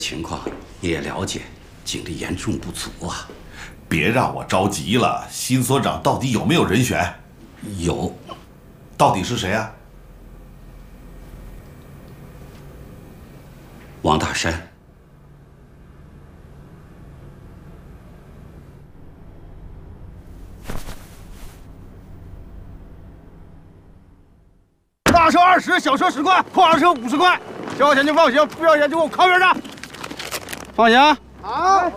情况你也了解，警力严重不足啊。 别让我着急了，新所长到底有没有人选？ 有。 到底是谁啊？ 王大山。 大车20，小车10块，跨车50块。交钱就放行，不要钱就给我靠边站。放行。好。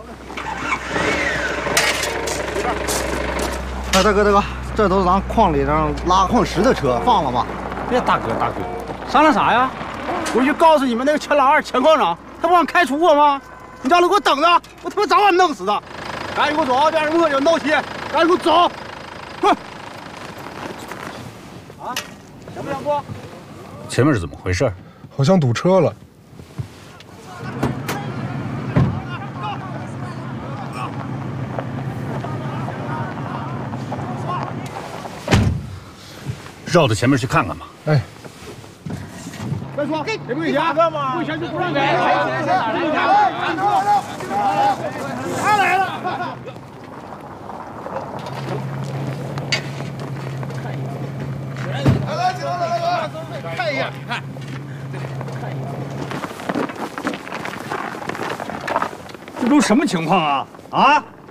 哎，大哥，这都是咱矿里上拉矿石的车，放了吧？ 别大哥，商量啥呀？回去告诉你们那个钱老二钱矿长，他不想开除我吗？你让他给我等着，我他妈早晚弄死他！赶紧给我走，别让人饿着闹心！赶紧给我走！快！啊，想不想过？ 前面是怎么回事？ 好像堵车了。 绕到前面去看看吧。 哎， 再说，给不给钱？不给钱就不让给。他来了。来，看一眼，看。这都什么情况啊？啊！